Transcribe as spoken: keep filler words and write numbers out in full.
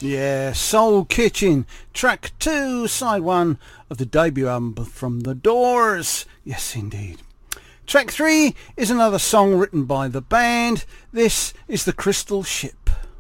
Yeah, Soul Kitchen, track two, side one of the debut album from The Doors. Yes, indeed. Track three is another song written by the band. This is The Crystal Ship.